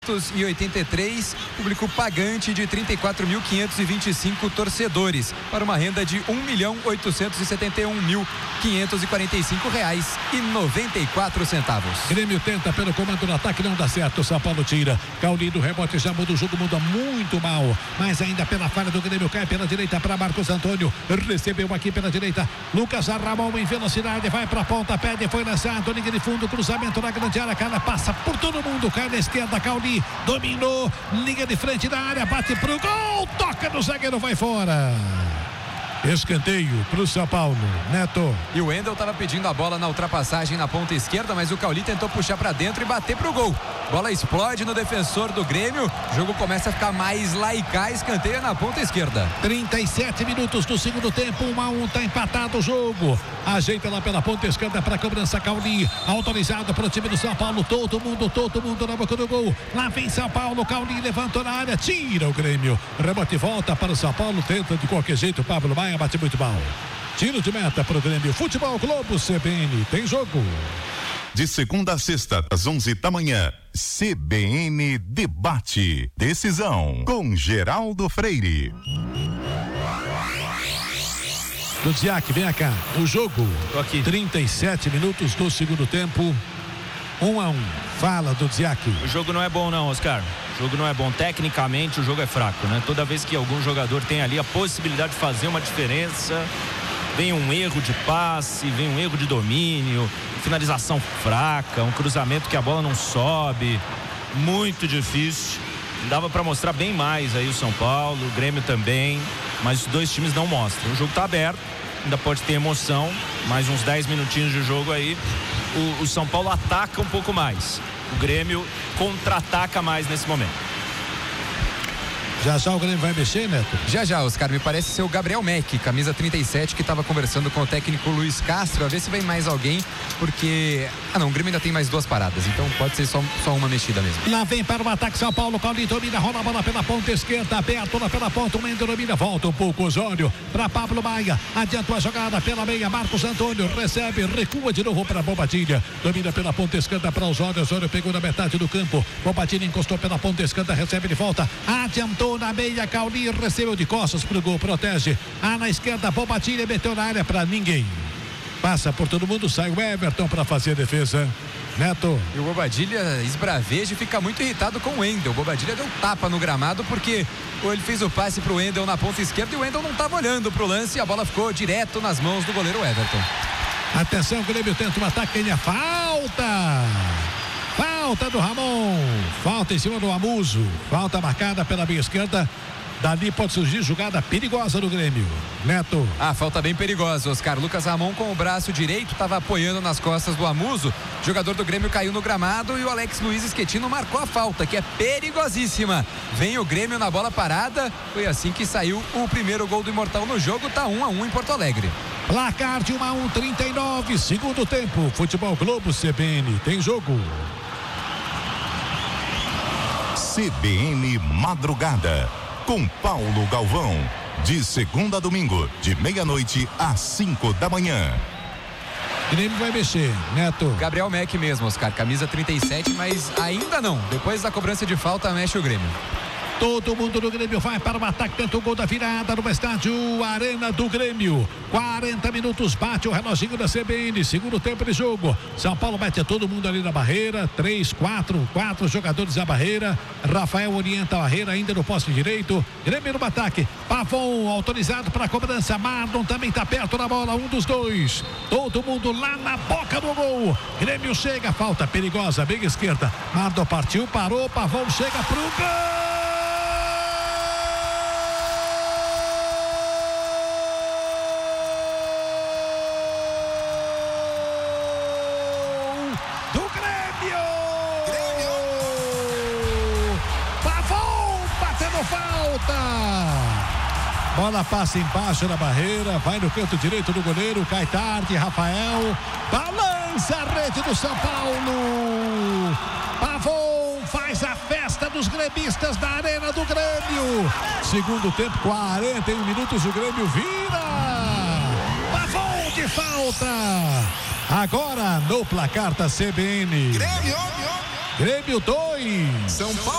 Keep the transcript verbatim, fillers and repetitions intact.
e oitenta e três, público pagante de trinta e quatro mil quinhentos e vinte e cinco torcedores, para uma renda de um milhão oitocentos e setenta e um mil quinhentos e quarenta e cinco reais e noventa e quatro centavos. Grêmio tenta pelo comando do ataque, não dá certo, São Paulo tira. Cauli do rebote já muda o jogo, muda muito mal, mas ainda pela falha do Grêmio, cai pela direita para Marcos Antônio, recebeu aqui pela direita, Lucas Ramon em velocidade, vai para a ponta, pede, foi lançado, linha de fundo, cruzamento na grande área, cara, passa por todo mundo, cai na esquerda, Cauli dominou, liga de frente da área, bate pro gol, toca no zagueiro, vai fora. Escanteio pro São Paulo, Neto. E o Wendel estava pedindo a bola na ultrapassagem na ponta esquerda, mas o Cauli tentou puxar para dentro e bater pro gol. Bola explode no defensor do Grêmio, o jogo começa a ficar mais laica, escanteio na ponta esquerda. trinta e sete minutos do segundo tempo, um a um, tá empatado o jogo. Ajeita lá pela ponta esquerda para a cobrança, Cauli, autorizado para o time do São Paulo, todo mundo, todo mundo na boca do gol. Lá vem São Paulo, Cauli levantou na área, tira o Grêmio. Rebote volta para o São Paulo, tenta de qualquer jeito, Pablo Maia bate muito mal. Tiro de meta para o Grêmio. Futebol Globo C B N, tem jogo. De segunda a sexta, às onze da manhã, C B N Debate. Decisão com Geraldo Freire. Duziak, vem cá. O jogo. Tô aqui. trinta e sete minutos do segundo tempo. Um a um. Fala, Duziak. O jogo não é bom não, Oscar. O jogo não é bom. Tecnicamente o jogo é fraco, né? Toda vez que algum jogador tem ali a possibilidade de fazer uma diferença, vem um erro de passe, vem um erro de domínio, finalização fraca, um cruzamento que a bola não sobe. Muito difícil. Dava para mostrar bem mais aí o São Paulo, o Grêmio também, mas os dois times não mostram. O jogo tá aberto, ainda pode ter emoção, mais uns dez minutinhos de jogo aí. O, o São Paulo ataca um pouco mais. O Grêmio contra-ataca mais nesse momento. Já já o Grêmio vai mexer, Neto? Já já, Oscar, me parece ser o Gabriel Mack, camisa trinta e sete, que estava conversando com o técnico Luiz Castro, a ver se vem mais alguém, porque... Ah não, o Grêmio ainda tem mais duas paradas, então pode ser só, só uma mexida mesmo. Lá vem para o ataque São Paulo, Cauli domina, rola a bola pela ponta esquerda, aberto lá pela ponta, o Mendo domina, volta um pouco Osório, para Pablo Maia, adiantou a jogada pela meia, Marcos Antônio recebe, recua de novo para Bobadilha, domina pela ponta esquerda para Osório, Osório pegou na metade do campo, Bobadilha encostou pela ponta esquerda, recebe de volta, adiantou na meia, Cauli recebeu de costas pro gol, protege. Ah, na esquerda, Bobadilha meteu na área para ninguém. Passa por todo mundo, sai o Everton para fazer a defesa. Neto. E o Bobadilha esbraveja e fica muito irritado com o Wendel. O Bobadilha deu tapa no gramado porque ele fez o passe pro Wendel na ponta esquerda e o Wendel não estava olhando pro lance e a bola ficou direto nas mãos do goleiro Everton. Atenção, o Grêmio tenta um ataque, ele é falta. Falta do Ramon, falta em cima do Amuso, falta marcada pela meia esquerda, dali pode surgir jogada perigosa do Grêmio. Neto. Ah, falta bem perigosa, Oscar. Lucas Ramon com o braço direito, estava apoiando nas costas do Amuso, o jogador do Grêmio caiu no gramado e o Alex Luiz Schettino marcou a falta, que é perigosíssima. Vem o Grêmio na bola parada, foi assim que saiu o primeiro gol do Imortal no jogo, tá um a um em Porto Alegre. Placar de um a um, trinta e nove, segundo tempo, Futebol Globo C B N, tem jogo. C B N Madrugada, com Paulo Galvão, de segunda a domingo, de meia-noite às cinco da manhã. Grêmio vai mexer, Neto. Gabriel Mack mesmo, Oscar, camisa trinta e sete, mas ainda não. Depois da cobrança de falta, mexe o Grêmio. Todo mundo do Grêmio vai para o ataque, tenta o gol da virada no estádio Arena do Grêmio. quarenta minutos, bate o reloginho da C B N, segundo tempo de jogo. São Paulo mete todo mundo ali na barreira, três, quatro, quatro jogadores na barreira. Rafael orienta a barreira ainda no poste direito. Grêmio no ataque, Pavon autorizado para a cobrança, Marlon também está perto da bola, um dos dois. Todo mundo lá na boca do gol. Grêmio chega, falta perigosa, bem esquerda. Marlon partiu, parou, Pavon chega pro gol. Bola passa embaixo da barreira, vai no canto direito do goleiro, cai tarde, Rafael, balança a rede do São Paulo. Pavon faz a festa dos gremistas da Arena do Grêmio. Segundo tempo, quarenta e um minutos, o Grêmio vira. Pavon de falta. Agora no placar da C B N. Grêmio, Grêmio dois. São Paulo.